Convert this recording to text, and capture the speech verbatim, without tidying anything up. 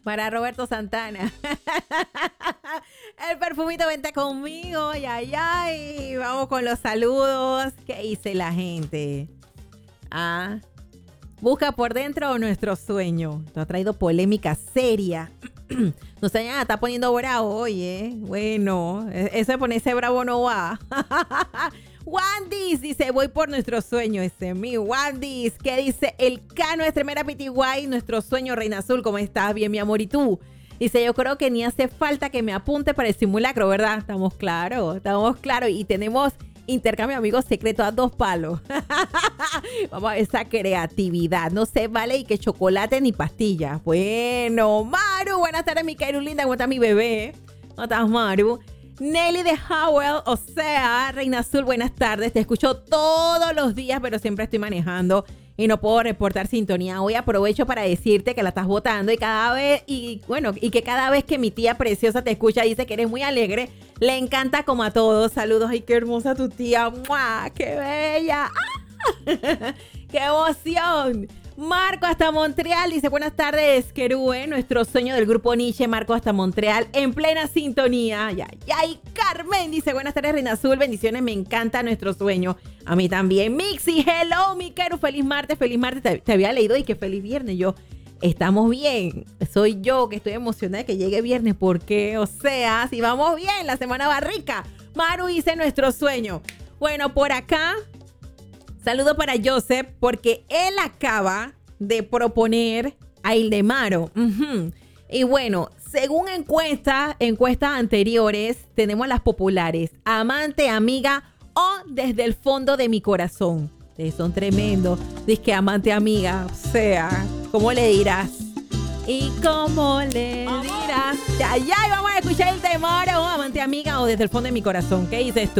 Para Roberto Santana. El perfumito, vente conmigo. Ay, ay, ay. Vamos con los saludos. ¿Qué dice la gente? Ah, busca por dentro nuestro sueño. Nos ha traído polémica seria. No se está poniendo bravo hoy, ¿eh? Bueno, eso de ponerse bravo no va. Wandis dice, voy por nuestro sueño. Ese mi Wandis. ¿Qué dice el Cano de Tremera Pitiguay? Nuestro sueño, Reina Azul. ¿Cómo estás? Bien, mi amor. ¿Y tú? Dice, yo creo que ni hace falta que me apunte para el simulacro, ¿verdad? Estamos claros, estamos claros. Y tenemos intercambio de amigos secreto a dos palos. Vamos a ver esa creatividad. No se vale y que chocolate ni pastillas. Bueno, Maru, buenas tardes, mi Kairu linda. ¿Cómo está mi bebé? ¿Cómo estás, Maru? Nelly de Howell, o sea, Reina Azul, buenas tardes. Te escucho todos los días, pero siempre estoy manejando y no puedo reportar sintonía. Hoy aprovecho para decirte que la estás votando y cada vez, y bueno, y que cada vez que mi tía preciosa te escucha dice que eres muy alegre, le encanta como a todos. Saludos, ay, qué hermosa tu tía. ¡Mua! ¡Qué bella! ¡Ah! ¡Qué emoción! Marco hasta Montreal dice, buenas tardes, Querue, nuestro sueño del grupo Nietzsche. Marco hasta Montreal, en plena sintonía. Ya, ya. Y Carmen dice, buenas tardes, Reina Azul, bendiciones, me encanta nuestro sueño. A mí también. Mixi, hello, mi Queru, feliz martes, feliz martes. Te, te había leído y que feliz viernes. Yo, estamos bien. Soy yo que estoy emocionada de que llegue viernes, porque, o sea, si vamos bien, la semana va rica. Maru dice nuestro sueño. Bueno, por acá, saludo para Joseph, porque él acaba de proponer a Ildemaro. Uh-huh. Y bueno, según encuestas, encuestas anteriores, tenemos las populares: amante, amiga o desde el fondo de mi corazón. Ustedes son tremendos. Dice que amante, amiga. O sea, ¿cómo le dirás? ¿Y cómo le dirás? Ya, ya, y vamos a escuchar Ildemaro, amante, amiga o desde el fondo de mi corazón. ¿Qué dices tú?